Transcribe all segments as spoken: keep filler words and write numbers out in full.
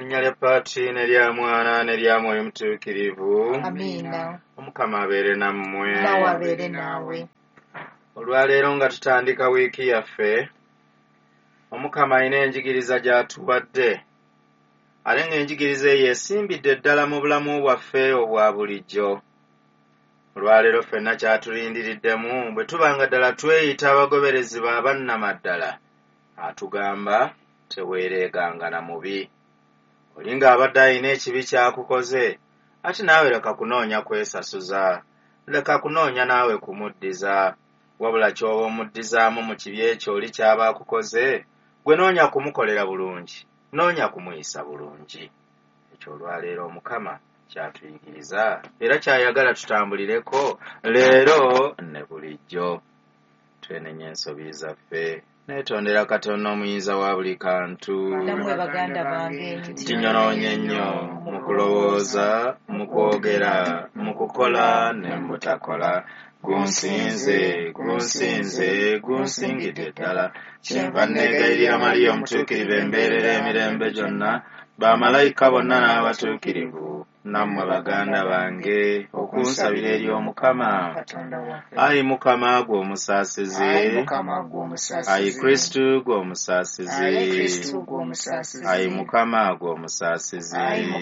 Linnya lya Paati ne lya Mwana ne lya Mwoyo Mutuukirivu. Amina. Omukama abeere nammwe. Nawe abeere naawe. Olwaleero nga tutandika wiiki yaffe, Omukama alina enjigiriza gy'atuwadde. Ate ng'enjigiriza eyo esimbidde ddala mu bulamu bwaffe obwa bulijjo. Olwaleero ffenna kyatulindiriddemu bwe tuba nga ddala tweyita abagoberezi ba bannamaddala, atugamba teweereeganga na mubi. Oli ng'abadde alina ekibi kyakukoze, ate naawe leka kunoonya kwesasuza, leka kunoonya naawe kumuddiza, wabula ky'oba omuddizaamu mu kibi ekyo oli ky'aba akukoze, gwe noonya kumukolera bulungi, noonya kumuyisa bulungi. Ekyo olwaleero Omukama kyatuyigiriza era kyayagala tutambulireko leero ne bulijjo. Twenenye ensobi zaffe, neetondera Katonda omuyinza wa buli kantu. Nammwe baganda bange nti nyonoonye nnyo mu kulowooza, mu kwogera, mu kukola ne mu butakola. Gunsinze, gunsinze, gunsingidde ddala. Kyenva neegayirira Mariya omutuukirivu embeerera emirembe gyonna, bamalayika bonna n'abatuukirivu, nammwe baganda bange okunsabira eri Omukama. Ayi Mukama gwe omusaasizi, ayi Kristu gwe omusaasizi, ayi Mukama gwe omusaasizi.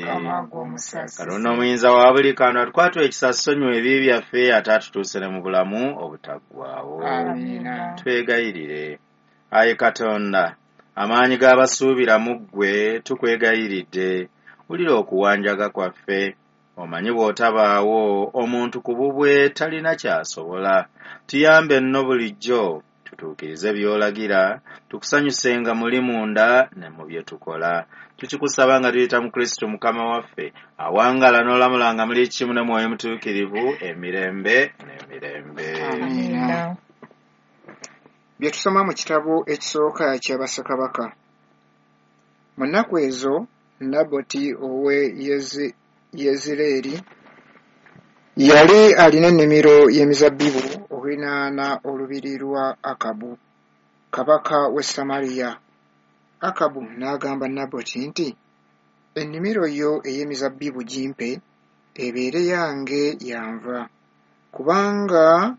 Katonda omuyinza wa buli kantu atukwatula ekisa tusonyiwe ebibi byaffe ate atutuuse ne mu bulamu obutaggwaawo. Twegayirire. Ayi Katonda, amaanyi g'abasuubira mu ggwe tukwegayiridde, wulira okuwanjaga kwaffe. Omanyi bw'otabaawo omuntu ku bubwe talina ky'asobola. Tuyambe nno bulijjo tutuukirize by'olagira, tukusanyusenga muli munda ne mu bye tukola. Tukikusaba nga tuyita mu Kristo Mukama waffe, awangala n'olamulanga muli kimu ne Mwoyo Mutuukirivu emirembe n'emirembe. Amina. Bye tusoma mu kitabo ekisooka kya Bassekabaka. Mu nnaku ezo Naboti ow'e Yezireeri yali alina ennimiro y'emizabbibu okuliraana olubiri lwa Akabu, kabaka w'e Samaliya. Akabu n'agamba Naboti nti, ennimiro yo ey'emizabbibu gimpe, ebeere yange yanva, kubanga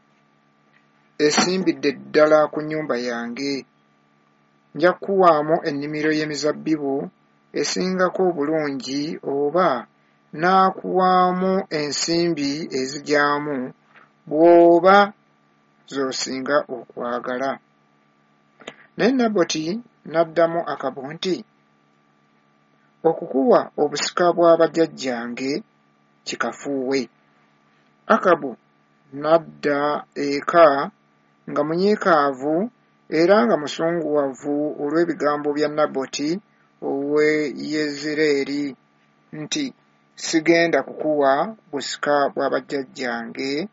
esimbidde ddala ku nnyumba yange. Nja kukuwaamu ennimiro y'emizabbibu esingako obulungi, oba n'akuwaamu ensimbi ezigyamu bw'oba z'osinga okwagala. Naye Naboti n'addamu Akabu nti, okukuwa obusika bwa bajjajjange kikafuuwe. Akabu n'adda eka nga munyiikaavu era nga musunguwavu olw'ebigambo bya Naboti ow'e Yezireeri nti, sigenda kukuwa busika bwa bajjajjange.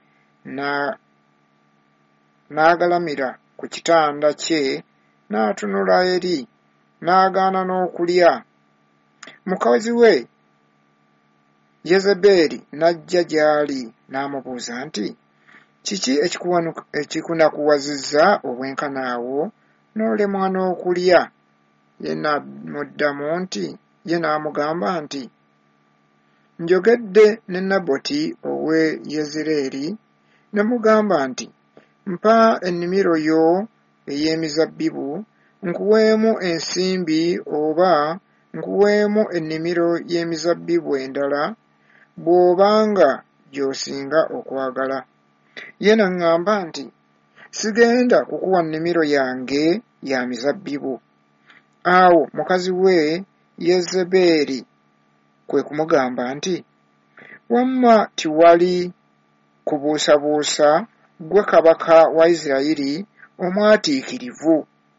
N'agalamira ku kitanda kye n'atunula eri, n'agaana n'okulya. Mukazi we Yezeberi n'ajja gy'ali n'amubuuza nti, kiki ekikunakuwazizza obwenkanaawo n'olemwa n'okulya? Ye n'amuddamu nti, ye n'amugamba nti, njogedde ne Naboti ow'e Yezireeri ne mugamba nti, mpa ennimiro yo ey'emizabbibu nkuweemu ensimbi, oba nkuweemu ennimiro y'emizabbibu endala bw'obanga gy'osinga okwagala. Ye n'aŋŋamba nti, sigenda kukuwa nnimiro yange ya mizabbibu. Awo mukazi we Yezeberi kwe kumugamba nti, wamma tiwali kubuusabuusa, gwe kabaka wa Isirayiri omwatiikirivu.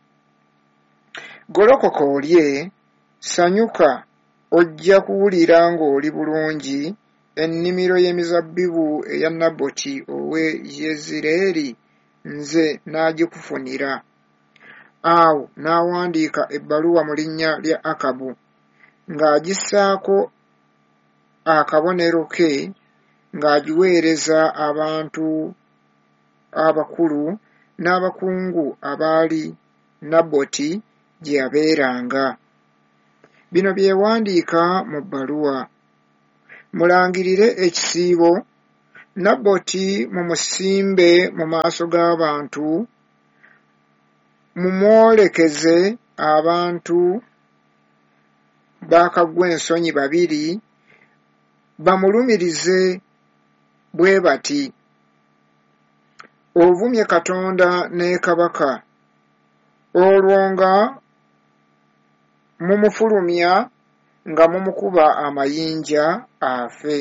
Golokoka olye, sanyuka, ojja kuwulira ng'oli bulungi ennimiro y'emizabbibu eya Naboti ow'e Yezireeri nze n'agikufunira. Awo n'awandiika ebbaluwa mu linnya lya Akabu ng'agissaako akabonero ke, ng'agiweereza abantu abakulu n'abakungu abaali Naboti gye yabeeranga. bino byewandiika mu bbaluwa. Mulangirire ekisiibo, Nabboti mumusimbe mu maaso g'abantu, mumwolekeze abantu bakagwa ensonyi babiri, bamulumirize bwe bati: ovumye Katonda ne kabaka, olwo nga mumufulumya nga mumukuba amayinja afe.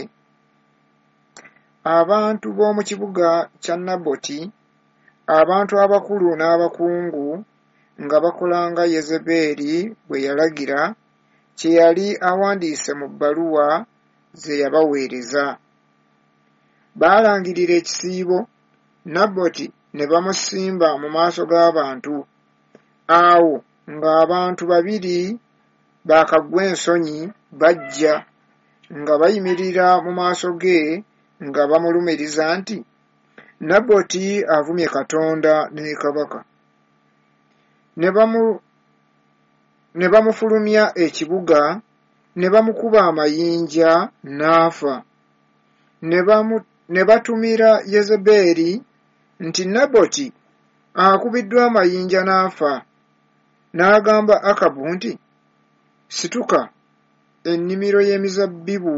Abantu b'omu kibuga kya Nabboti, abantu abakulu n'abakungu, nga bakola nga Yezeberi bwe yalagira, kye yali awandiise mu bbaluwa ze yabaweereza. Baalangirira ekisiibo, Nabboti ne bamusimba mu maaso g'abantu. Awo ng'abantu babiri bakagwa ensonyi bajja, nga bayimirira mu maaso ge nga bamulumiriza nti, Nabboti avumye Katonda ne kabaka. Ne bamu ne bamufulumya ekibuga, ne bamukuba amayinja n'afa. Ne bamu ne batumira Yezeberi nti Nabboti akubiddwa amayinja n'afa. N'agamba Akabu nti, situka, ennimiro y'emizabbibu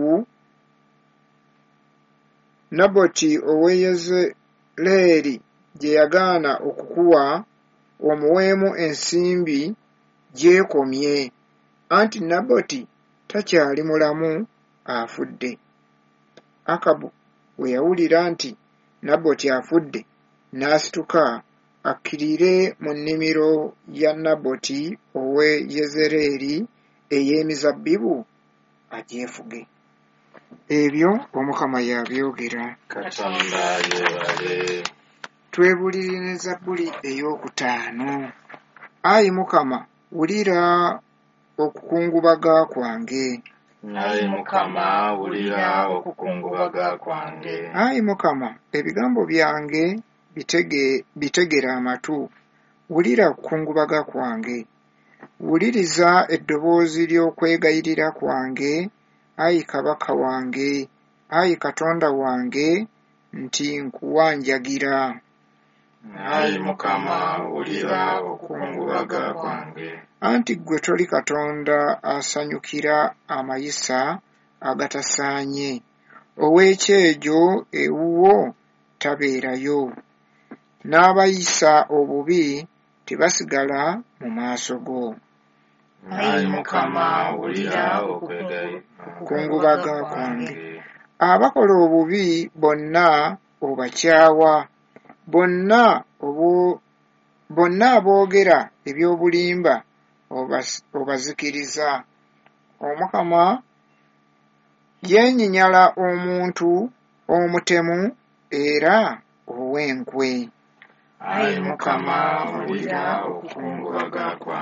Nabboti ow'e Yezuleeri gye yagaana okukuwa, omuweemu ensimbi gy'ekomye, anti Nabboti takyali mulamu, afudde. Akabu bwe yawulira nti Nabboti afudde, n'asituka akkirire mu nnimiro ya Nabboti ow'e Yezuleeri ey'emizabbibu agyefuge. Ebyo Omukama yabyogera. Katonda yeebale. Twebulire ne Zabbuli ey'okutaano. Ayi Mukama, wulira okukungubaga kwange. Ayi Mukama, wulira okukungubaga kwange. Ayi Mukama, ebigambo byange bitege bitegera amatu. Wulira okukungubaga kwange. Wuliriza eddoboozi ly'okwegayirira kwange, ayi kabaka wange, ayi Katonda wange, nti nkuwanjagira. Ayi Mukama, wulira okukungubaga kwange. Anti ggwe toli Katonda asanyukira amayisa agatasaanye, ow'ekyejo ewuwo tabeerayo, n'abayisa obubi tebasigala mu maaso go. Ayi Mukama, wulira okukungubaga kwange. Abakola obubi bonna obakyawa, bonna obo bonna aboogera eby'obulimba obazikiriza. Omukama yeenyinyala omuntu omutemu era ow'enkwe. Ayi Mukama, wulira okukungubaga kwange.